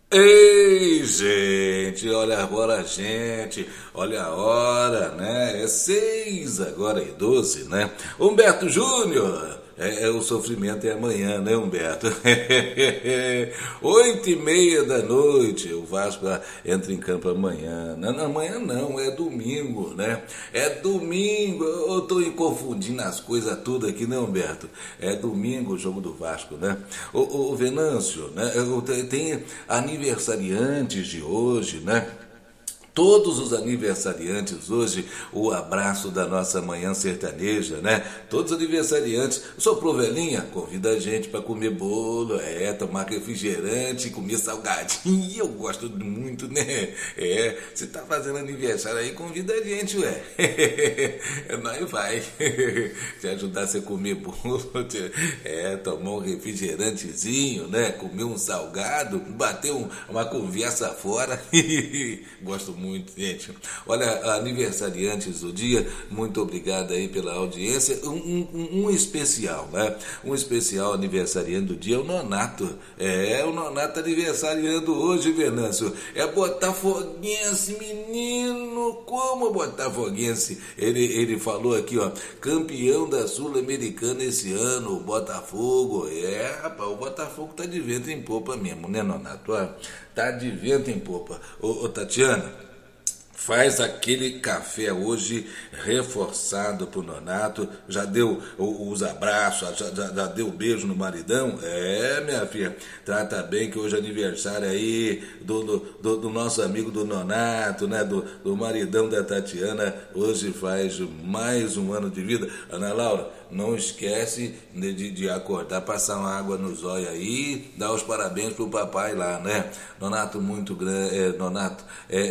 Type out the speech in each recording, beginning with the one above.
Ei, gente, olha agora, gente, olha a hora, né? É 6 agora e 12, né? Humberto Júnior, o sofrimento é amanhã, né, Humberto? 8h30 da noite, o Vasco entra em campo amanhã. Não, amanhã não, é domingo, né? É domingo, eu tô confundindo as coisas tudo aqui, né, Humberto? É domingo o jogo do Vasco, né? O Venâncio, né? Tem aniversariantes de hoje, né? Todos os aniversariantes hoje, o abraço da nossa manhã sertaneja, né? Todos os aniversariantes. Soprou velhinha? Convida a gente para comer bolo, tomar refrigerante, comer salgadinho. Eu gosto muito, né? Você tá fazendo aniversário aí, convida a gente, ué. Nós vai te ajudar você a comer bolo, tomar um refrigerantezinho, né? Comer um salgado, bater uma conversa fora. Gosto muito, gente. Olha, aniversariantes do dia, muito obrigado aí pela audiência. Um especial, né? Um especial aniversariante do dia é o Nonato. O Nonato aniversariando hoje, Venâncio. É botafoguense, menino. Como botafoguense? Ele falou aqui, ó, campeão da Sul-Americana esse ano, o Botafogo. Rapaz, o Botafogo tá de vento em popa mesmo, né, Nonato? Tá de vento em popa. Ô Tatiana, faz aquele café hoje reforçado pro Nonato. Já deu os abraços, já deu o beijo no maridão? Minha filha, trata bem que hoje é aniversário aí do nosso amigo do Nonato, né? Do maridão da Tatiana. Hoje faz mais um ano de vida. Ana Laura, não esquece de acordar, passar uma água nos olhos aí, dar os parabéns pro papai lá, né? Nonato, muito grande. Nonato,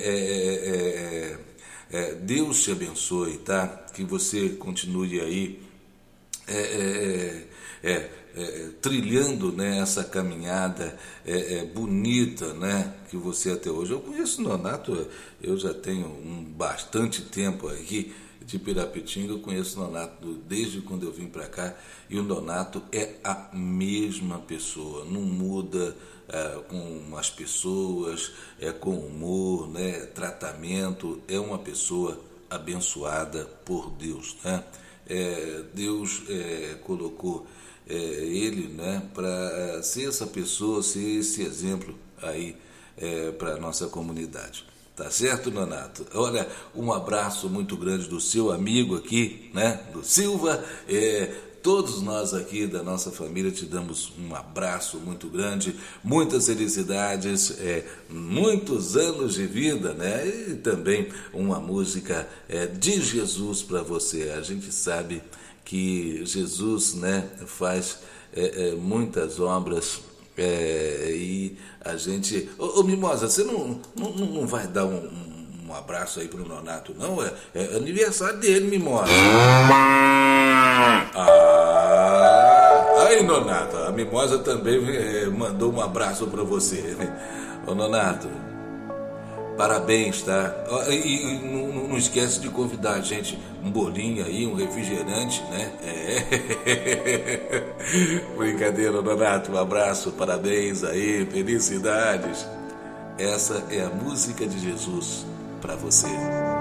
Deus te abençoe, tá? Que você continue aí trilhando, né, essa caminhada bonita, né, que você até hoje. Eu conheço o Nonato, eu já tenho bastante tempo aqui de Pirapetinga, eu conheço o Nonato desde quando eu vim para cá, e o Nonato é a mesma pessoa, não muda com as pessoas, com humor, né, tratamento, é uma pessoa abençoada por Deus, né? Deus colocou ele, né, para ser essa pessoa, ser esse exemplo aí para a nossa comunidade. Tá certo, Nonato? Olha, um abraço muito grande do seu amigo aqui, né, do Silva. Todos nós aqui da nossa família te damos um abraço muito grande, muitas felicidades, muitos anos de vida, né? E também uma música de Jesus para você. A gente sabe que Jesus, né, faz muitas obras e a gente... Ô Mimosa, você não vai dar um abraço aí pro Nonato, não? É aniversário dele, Mimosa. Aí, Nonato, a Mimosa também mandou um abraço para você. Ô, Nonato, parabéns, tá? E não esquece de convidar a gente um bolinho aí, um refrigerante, né? Brincadeira, Nonato, um abraço, parabéns aí, felicidades. Essa é a música de Jesus para você.